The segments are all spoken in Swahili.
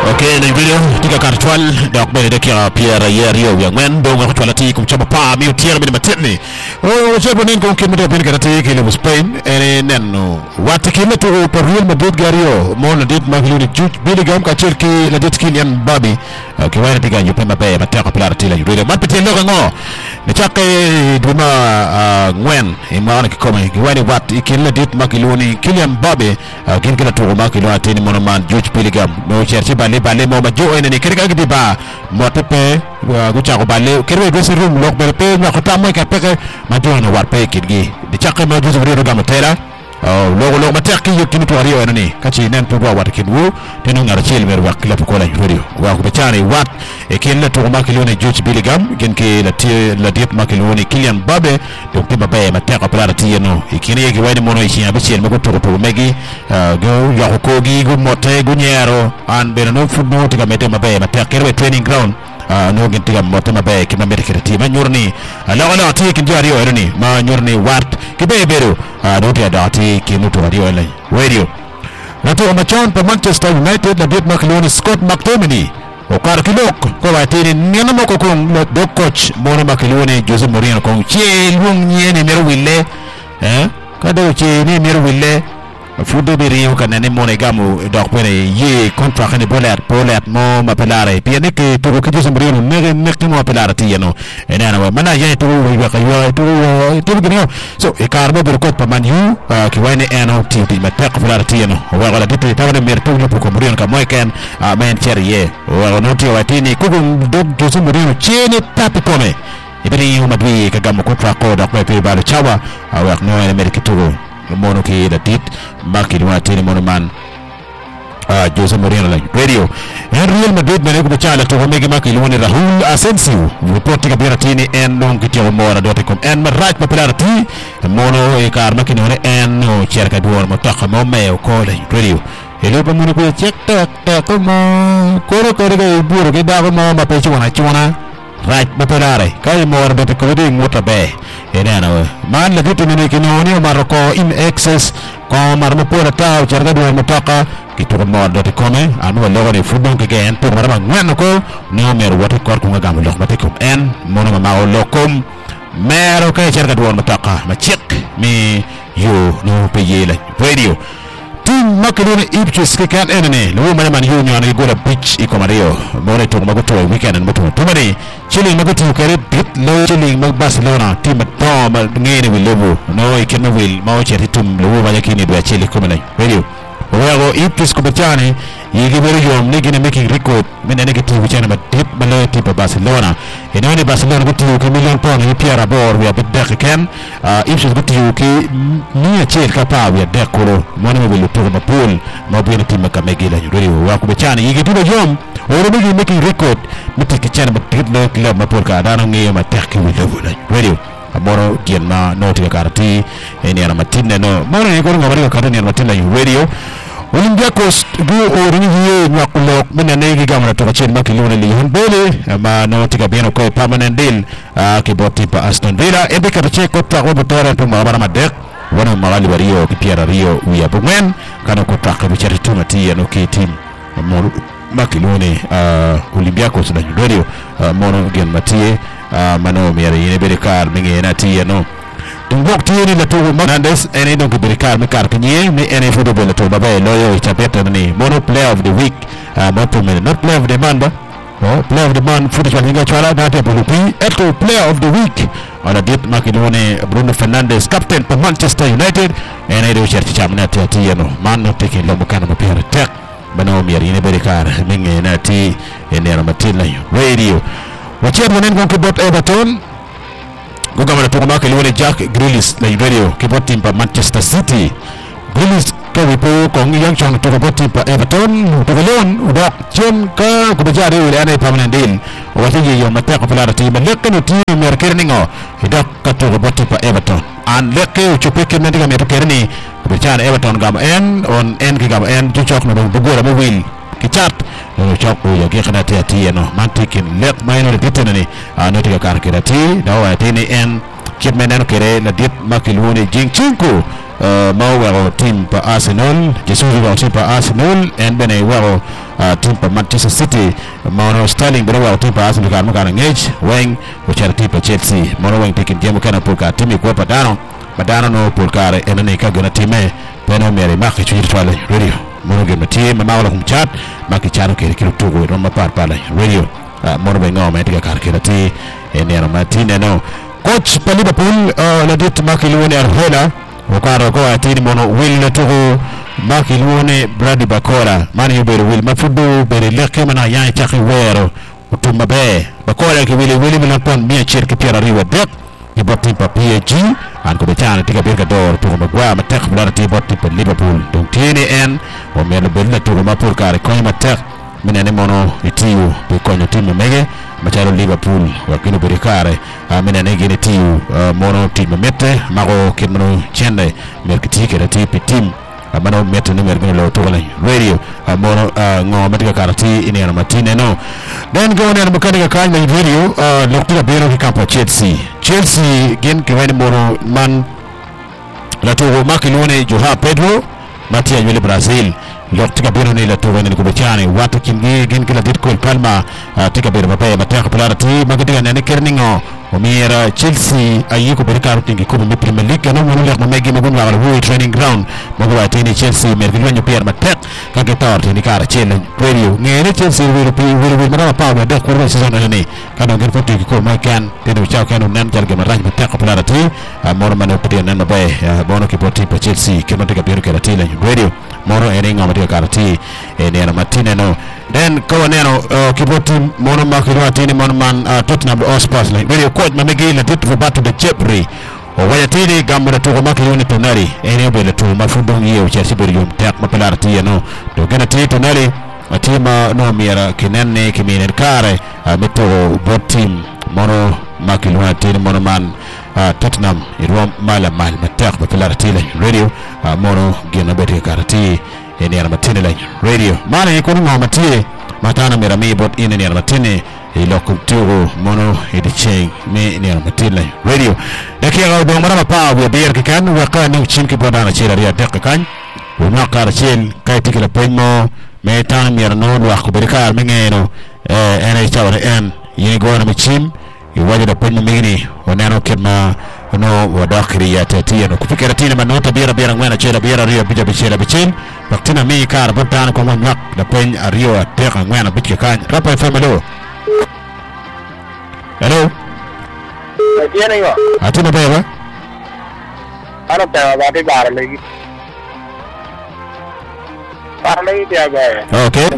Okay, na video tiga kartual dok bene dekira Pierre Yerio yang men dong kartual ati kum chapa pa mi tier mi matni o chapa nen kum kimete ben karate ke le Spain ene nenno wat kimete o per Real Madrid gario mo na dit magluni juj biligam ka cherki la dit Kylian Mbappe ke wara tiga yu pema be mataka plara tila yu de mat pete lo ngo ne chake duma ngwen e ma ke kome ke wani wat ikin la dit magluni Kylian Mbappe kin kala to ma ke lo atini monoman juj biligam no cherchi bale mo ma jo ene ni kerga gidi ba motepe gu cha ko bale kerwe go sirum lok bele pe ma ko tamoy ka peke ma jo na war pe kidgi de chakka ma ju zubri ga matera logo ma tekki yokini to ariyo ene ni kachi nen to go wat kidwu tenu ngar chel mer wa kila ko la juri wa ko bechani wat e ken la to ma kilone juj biligam gen ke la dit ma kilone Kylian Mbappe donc te babe ma teka plara tieno e kini yegi wadi mono ichi abe chel ma ko to megi go ya ko gi go mote go nyero an be no football tiga mete mabe ma tekere training ground no gen tiga mote mabe ke ma mete kreti ma nyurni ala ti kin jari o ni ma nyurni wat ke be bero do te adati ke no to radio la radio na to ma chon pa Manchester United la dit McLean Scott McTominay o kar kilok ko wa tini nena mo ko kong do coach mono McLean Jose Mourinho kong che lung nyene mero wille kada che ni mero wille fude beriyo kanane mone gamu dok pere ye contract ne bolet mo ma pelare piene ke to ko Jose Mourinho ne mo pelare tieno ena na mana ye to wi ka yo to gino so e karbo ber ko pa Man U ki wayne eno ti ma tek pelare tieno wa wala dit tawne mer to ko Mourinho ka moy ken men cherie wa no ti watini ko do Jose Mourinho chene tapi kome ibeni yo madwi ka gamu contract ko dok pe ba chawa wa no ene mer kituro mono ki da tit marki dua tini mono man Jose Mourinho la radio Real Madrid mene ko chala to megi maki lone Raul Asensio report ka bira tini en non kitio mora dote kom en maraj ma penalty mono e kar maki no en no cerca duor mo takha mo me ko la radio ele pa mono ko check tak ko mo ko ga buru ke da mo ma pe chuna right bapelare kay mor dote ko de ngota be enana man la gitu ne kinoni Maroko in excess ko marmo pora taw cerga do mutaka kitu mo dote kome anu logo ni football ke gen to marama ngano ko no mer wote kor ko ngam lok mate ko en mono ma o lokom mero kay cerga do mutaka ma check mi yo no peye la radio team makedone ipchis ke kan enene lo man yu nyana go la beach e komario mone to magoto weekend and moto to mari chilling magoto kare bit lo chilling mag Barcelona team to ma ngene wi levo no e ken wil ma o cheti tum lo ba yakini do chili komane radio oyago ipchis ko bachane yigi beri yom ni gene making record men ne ke tu chana ma dip balo tipo Barcelona enone Barcelona go tu ke million pound e Pierre Abor wi abet dak ken ipchis go tu ke ni chel ka pa wi dak ko mone wi to ma pool ma bi team ka megila radio wa ko bachane yigi tu yom oro bi making record mete ke chana ma dip lo club ma pool ka dano ngi ma dak wi levo radio amoro kien ma noti ka karti eni ana matinne no moro ni ko ngabari ka karti ni matinne radio Olympiacos go oringi nyakulok menene gi gamra to chen makilone li honbele ma no tika beno ko permanent deal ki boti pa Aston Villa e be ka che ko ta ko botore to ma bara madek wana magali wario ki Pierre Rio wi abungen kana ko ta ka bi cheri to mati no ki team mo makilone Olympiacos na radio mono gen matie mano mere yene be kar mingi na ti no Tumbok tieni la tugu Mendes ene donc berikar me kar kenye ne ene football la tugu bae loyo chapeta ni mono player of the week moto me not player of the month player of the month football inga chala date bulupi eto player of the week ala dit makidone Bruno Fernandes captain for Manchester United ene do cherti chamna ti no man no teke lo mukana mo pere tek bano mi yene berikar mingi na ti ene ra matila radio wache monen gonke bot Everton go gamana to ma ke woni Jack Grealish la radio ke bot team pa Manchester City Grealish ke wi po ko ngi yang chang to bot team pa Everton to leon udok chen ka ko bajare wi ane permanent deal o wati yo mata ko pala team lekke no team mer kerningo idok ka to bot team pa Everton an lekke o chupe ke men diga mer kerni ko bajare Everton gam en on en ke gam en to chok no bo gora mo wil ki chat no chok ya ge khana ti no mantikin let minor bitene no tiga kar kirati no atini en kidmenen kere la dit makilone jingchinku mau wa team pa Arsenal Jesus wa team pa Arsenal en bene wa tim pa Manchester City mono Sterling bro wa tim pa Arsenal kan makana ngej weng uchara tim pa Chelsea mono weng tikin jemu kana pulka timi ko padano no pulkare enane ka gona time peno mere makki chiri twale radio mono ge mati mawala kum chat makki chano ke kilo tugo ron mapar pala radio mono be ngoma tiga kar kirati enero matine no coach pa Liverpool la dit makki luone arhola wakaro ko atini mono will na tugo makki luone Brady Bakora mani yubere will mafudu bere leke mana yan chaki wero utumba be Bakora ke will milapon mia cherke piara riwa dek iboti pa PSG an ko betana tiga birka dor to magwa matek blarati iboti pa Liverpool donc tiene en o melo bella to ma pour kare ko matek minene mono itiu be ko no timu mege machalo Liverpool wa kino birikare minene gene tiu mono timu mette mago kimno chende merkiti ke rati pitim mano mette numer gene lo to radio mono ngo matiga karati ini ana matine no then go on bukani ka na video lokta bero ki kampo Chelsea gen ke wani mono man la to makilone Joao Pedro matia yule Brazil lokta bero ni la to wani ko bechane watu kingi gen kila dit ko Palma tika bero baba matia popularity magadiga ne kerningo omira Chelsea ayiko berikaro tingi ko be Premier League no mono lek magi magun wala wo training ground mago atini Chelsea mergilwanyo pier matek ka getor ni kara chele radio ngere Chelsea will mara pa ba de ko season ni kana ngir foti ko ma kan tenu chao kan nan jar ge maraj matek popularity moro mano pedi nan mabe bono ki poti pa Chelsea ke matika pier ke ratile radio moro eringa matika karati ne na matine no then ko neno kipoti mono makiro atini mono man Tottenham Hotspur radio coach mamegi la dit batu de Chepri o wayatini gambo to ko makiro ni tonari ene be le to mafudong yeo Chelsea be yum tek popularity no to gena ti tonari atima no mira kinenne kiminen kare meto bot team mono makiro atini mono man Tottenham irom mala mal matek popularity radio mono gena be karati ene ana matine la radio mane ko no matie matana mirami bot ine ne matine iloko tugo mono edicheng me ne matine radio dakiga do mara pa wa bier kan wa kan chimki bodana chira ria tek kan wa ma kar chen kai tikila penmo me tan mir no wa ko berikar mengeno ene chawre en ye gona mi chim i wajida penmo mengini onano kema no wadakri ya tatia no kufikira tina manota biera ngwana chera biera rio bija bichera bichin baktina mi kar botan ko nyak da pen rio ateka ngwana bitke kan rapa famelo hello tiene yo atina beba ana ta ba de bar legi dia ga okay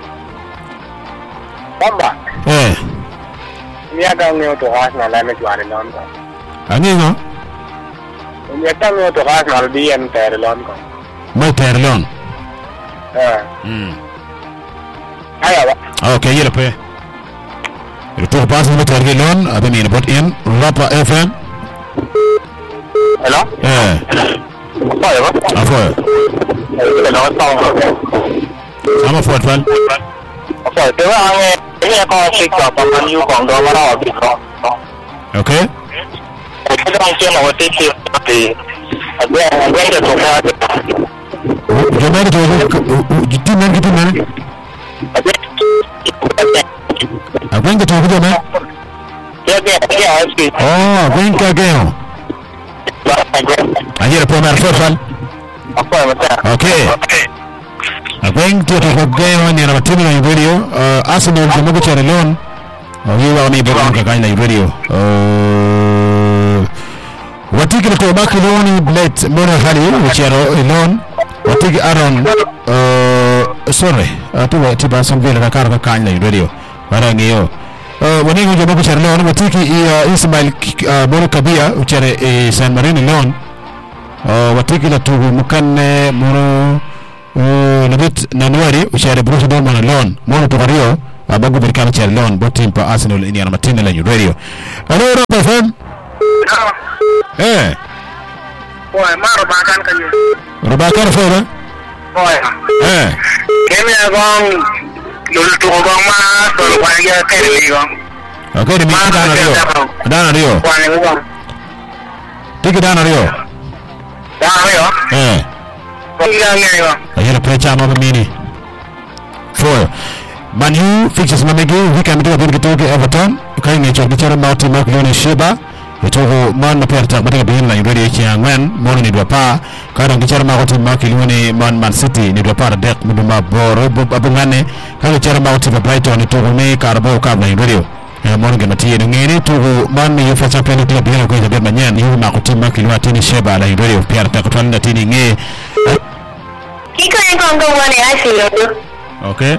bamba ni ada ngi to has na la me jware non ko ani no ni ada ngi to has na di en ter lon ko mo ter lon aya wa okay yele pe il to pass mo ter lon abeni bot in Rapa FM hello afo ama fort fan afo te wa nge ko sik ko pa man yu kong do ma ro bi ko okay ke dong che mo te ti agwe de to ma jomere to gitu men agwen de to jomere oh agwen ka geo ayer primer fofal okay agwen to geo ni na matini na video Arsenal de mo chere lon wiwa ni be ka kan na video watiki ko makiloni blade mona hali uchero lon watiki Aaron sorry atuwa tiba samvela ka kar ka na radio para ngiyo wani ngo jomo chere lon watiki Ismail Bono Kabia uchere San Marino lon watiki la tu mukanne mono nabit nanwari uchere Bruce Dortmund lon mono to rio bagu berkana chere lon botim pa Arsenal ini ana matine la radio hello Rapa FM Oye, maro bakan kanyo. Robakan fora? Oye. Kemi agong lulu tu agong ma solo kwanya keri gong. Okay, di miki dana rio. Dana rio. Kwanya gong. Tiki dana rio. Dana rio. Kiki dana rio. Ayer precha mo mini. Four. Man U fixtures mamegi weekend to bin kitoke Everton kai ngi chok dichara mauti mak lone Sheba itogo man na perta badinga bin la radio chiangwen mon ni dopa kada dichara mauti mak lone Man City ni dopa dek muduma boro abungane kada dichara mauti Brighton itogo me karbo kabla radio mon ge mati ngene togo man ni fa champion club bin ko jabe manyan yu makuti mak lone tini Sheba la radio perta ko tan tini nge kiko ngo ngone asilo okay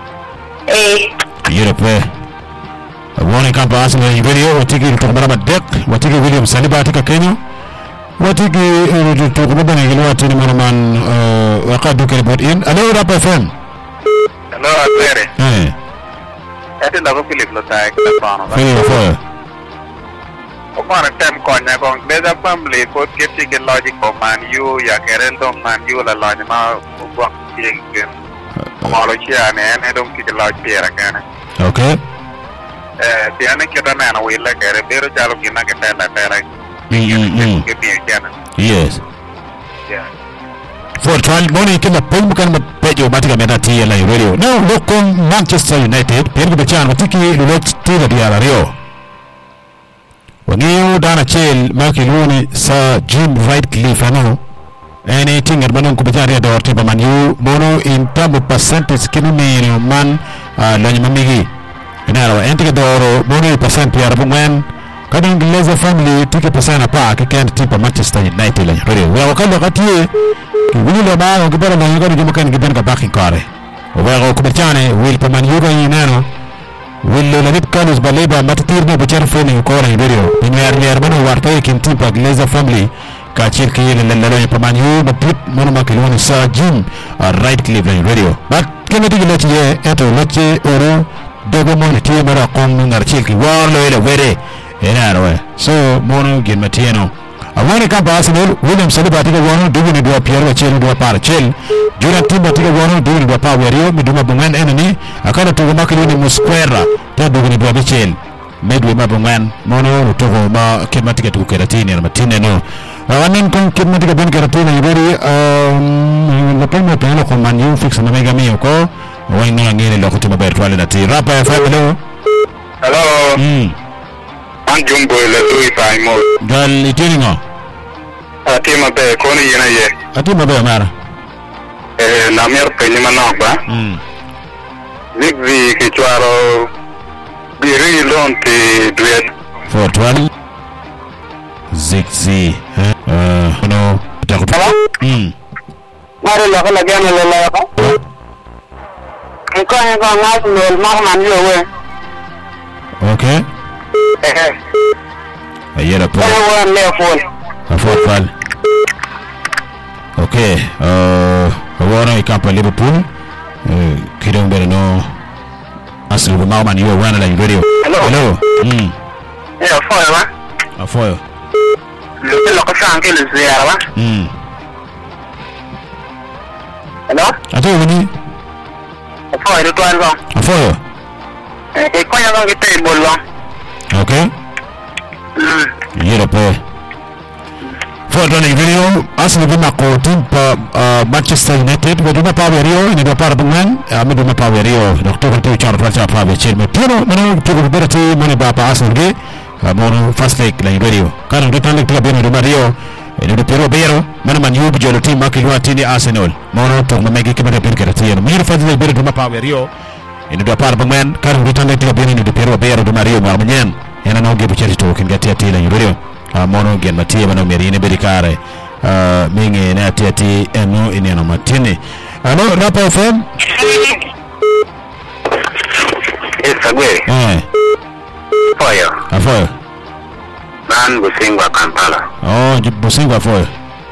Europe wone kampa Arsenal video watiki to baraba dek watiki William Saliba tika Kenya watiki to ko bana gelo watini man waqadu ke bot in alo Rap FM hello Atere ati ndako Philip Lotai kwa bana Philip o para tem konya kong deza family ko kiti ke logic ko Man U ya keren dong Man U la logic ma buang yeng Malaysia ne dong ki la pera kana okay tiane kita na willa kare bero jalo kina ke tela tera ke bi kana yes yeah for trial money kina pum kan pejo batika meta ti la radio now look on Manchester United pergo bechana tiki lulot tira dia Rio wangiu dana chel makiluni sa Jim Ratcliffe ano anything at manon kubajari da orte ba Man U mono in term of percentage kinu ni man lonyi mamigi inara entiga doro mono percent ya rabungen kadang Glazer family tiki percent pa ke kan tipa Manchester United la radio wa wakalo katie wili le ba ko bera na ngado jumakan giben ka baki kare wa ko kubachane wil pa Man U ga inano will la nip kanus baleba matatir na bachar fene ko na radio inwer mano warta kin tipa Glazer family kachir ke yele lalo pa Man U baput mono makiloni sa Jim Ratcliffe radio but kene tigi lati ye eto lati oro dogo mono tie mara kom ngar chilki warlo ele were enaro so mono gin matieno awone ka Arsenal William Saliba tiga wono dugu ni dua Pierre Chel dua par Chel jura timba tiga wono dugu ni dua pa werio miduma bungan enemy akana tugo makiloni musquera ta dugu ni dua Chel medwe mabungan mono tugo ma kematika tugo keratini na matine no awanin kung kematika ben keratini iberi la pema pelo con Man U fix na mega mio ko wayna ngene lo ko tuma ber twale na ti Rap FM hello an jumbo le tui pai mo gal itiringo ati ma be ko ni yena ye ati ma be mara na mer pe ni manok ba zigzi ki chwaro biri lonti duet for twali zigzi no takupa mare la la gana la ko ko ngas mel mar Man U we okay ayera po ko le fol for twal okay wona ikapa Liverpool kidong bere no Arsenal ma Man U wana la radio hello foyo ba afoyo lo ko sanke le ziara ba hello ato woni foyo do twan ba afoyo ko nya ko te bol ba okay yera po for the video Arsenal bima ko tim pa Manchester United weduma pa werio ni do par bungan ameduma pa werio doctor ko char pa be chelme tino mano to berati mane ba pa Arsenal ge mono fast leg la radio kana do tan leg club ni do Mario e do pero bero mana Man U bijolo tim makilwa tini Arsenal mono to mamegi kemete pen kerati no mir fast leg bero pa werio ina do par bungan kana do tan leg club ni do pero bero do Mario ma manyen ena no ge bichari to ken gati atila ni radio mono gen matie mano merine berikare mingi na ati eno ineno matine alo Rap FM esagwe foyo afoyo nan busingwa Kampala busingwa afoyo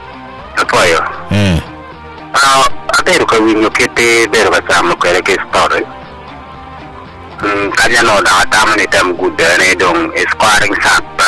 atero ka winyo kete bero ka samu kere ke story kanya no da tamani tam good ne dong squaring sak